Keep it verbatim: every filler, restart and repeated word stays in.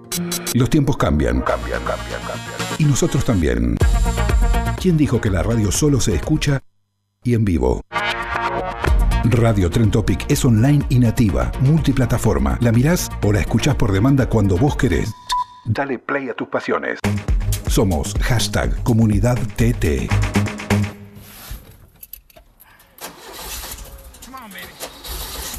Los tiempos cambian, cambian, cambian, cambian. Y nosotros también. ¿Quién dijo que la radio solo se escucha y en vivo? Radio Tren Topic es online y nativa, multiplataforma. La mirás o la escuchás por demanda cuando vos querés. Dale play a tus pasiones. Somos hashtag Comunidad T T.